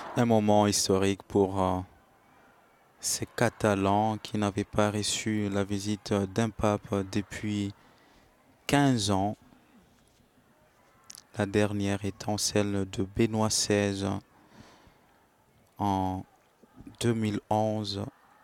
un moment historique pour ces Catalans qui n'avaient pas reçu la visite d'un pape depuis 15 ans, la dernière étant celle de Benoît XVI en 2011.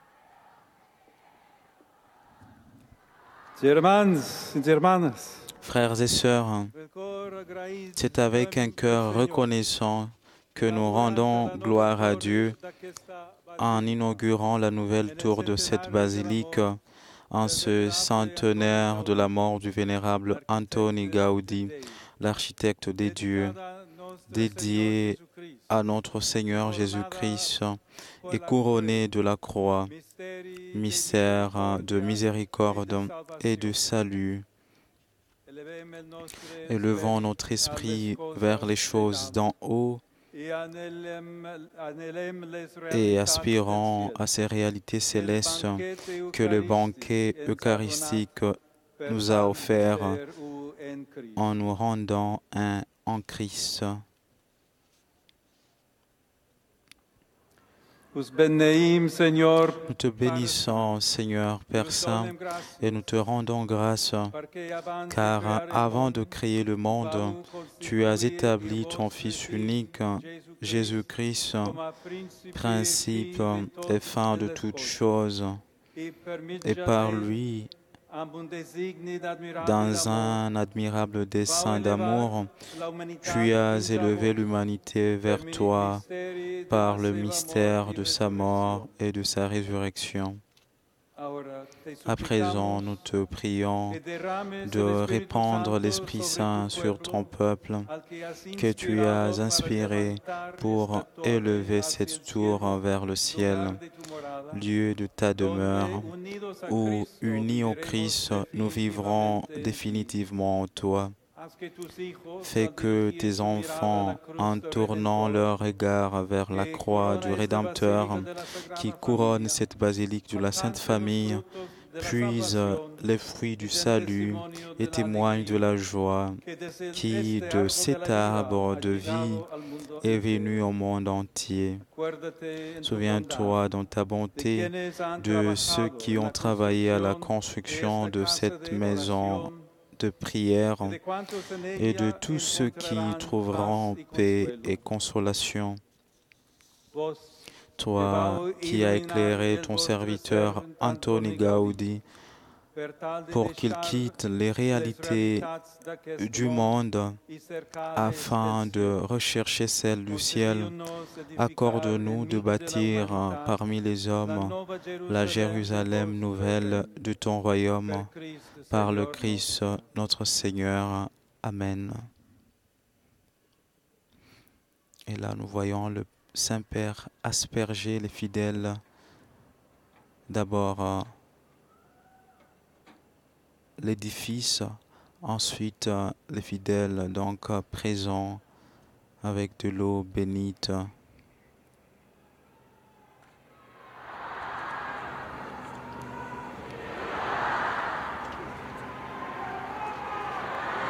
Frères et sœurs, c'est avec un cœur reconnaissant que nous rendons gloire à Dieu en inaugurant la nouvelle tour de cette basilique en ce centenaire de la mort du vénérable Antoni Gaudi, l'architecte des dieux, dédié à notre Seigneur Jésus-Christ et couronné de la croix, mystère de miséricorde et de salut. Élevons notre esprit vers les choses d'en haut et aspirons à ces réalités célestes que le banquet eucharistique nous a offert en nous rendant un en Christ. Nous te bénissons, Seigneur Père Saint, et nous te rendons grâce, car avant de créer le monde, tu as établi ton Fils unique, Jésus-Christ, principe et fin de toutes choses, et par lui, dans un admirable dessein d'amour, tu as élevé l'humanité vers toi par le mystère de sa mort et de sa résurrection. À présent, nous te prions de répandre l'Esprit Saint sur ton peuple que tu as inspiré pour élever cette tour vers le ciel, lieu de ta demeure, où, unis au Christ, nous vivrons définitivement en toi. Fais que tes enfants, en tournant leur regard vers la croix du Rédempteur qui couronne cette basilique de la Sainte Famille, puisent les fruits du salut et témoignent de la joie qui, de cet arbre de vie, est venu au monde entier. Souviens-toi dans ta bonté de ceux qui ont travaillé à la construction de cette maison de prière et de tous ceux qui y trouveront paix et consolation. Toi qui as éclairé ton serviteur Antoni Gaudi pour qu'il quitte les réalités du monde afin de rechercher celles du ciel, accorde-nous de bâtir parmi les hommes la Jérusalem nouvelle de ton royaume par le Christ notre Seigneur. Amen. Et là, nous voyons le Saint-Père asperger les fidèles. D'abord l'édifice, ensuite les fidèles donc présents avec de l'eau bénite